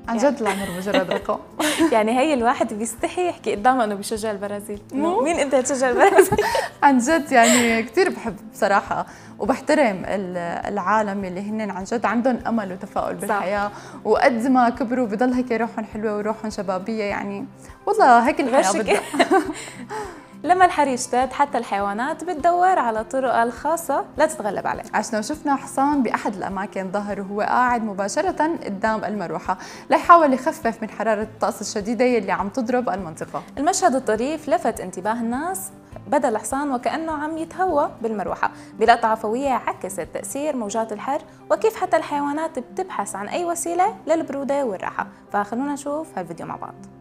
عن جد العمر مجرد رقم. يعني هي الواحد بيستحي يحكي قدامها انه بيشجع البرازيل، مين انت تشجع البرازيل؟ عن جد يعني كثير بحب بصراحه وبحترم العالم اللي هن عن جد عندهم امل وتفاؤل بالحياه، وقد ما كبروا بضل هيك روحهم حلوه وروحهم شبابيه، يعني والله هيك الحياه بدها. لما الحر يشتد حتى الحيوانات بتدور على طرقها الخاصة لتتغلب عليه. عشنا وشفنا حصان بأحد الأماكن ظهر وهو قاعد مباشرة قدام المروحة ليحاول يخفف من حرارة الطقس الشديدة اللي عم تضرب المنطقة. المشهد الطريف لفت انتباه الناس، بدا الحصان وكأنه عم يتهوى بالمروحة بلقطة عفوية عكست تأثير موجات الحر وكيف حتى الحيوانات بتبحث عن أي وسيلة للبرودة والراحة. فخلونا نشوف هالفيديو مع بعض.